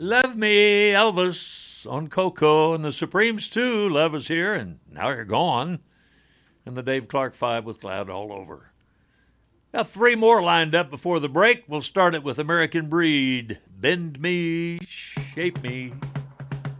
Love Me, Elvis on Coco, and the Supremes too. Love Is Here, and Now You're Gone. And the Dave Clark Five with Glad All Over. Got three more lined up before the break. We'll start it with American Breed. Bend Me, Shape Me.